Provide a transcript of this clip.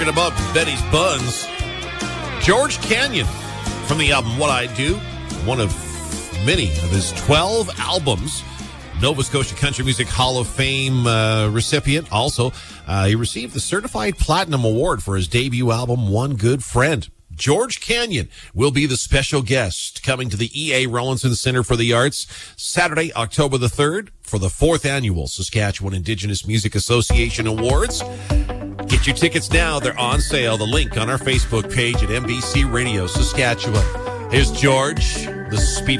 About Betty's Buns, George Canyon from the album What I Do, one of many of his 12 albums. Nova Scotia Country Music Hall of Fame recipient. Also, he received the Certified Platinum Award for his debut album, One Good Friend. George Canyon will be the special guest coming to the E.A. Rollinson Center for the Arts Saturday, October the 3rd for the 4th Annual Saskatchewan Indigenous Music Association Awards. Get your tickets now. They're on sale. The link on our Facebook page at MBC Radio Saskatchewan. Here's George, the Speed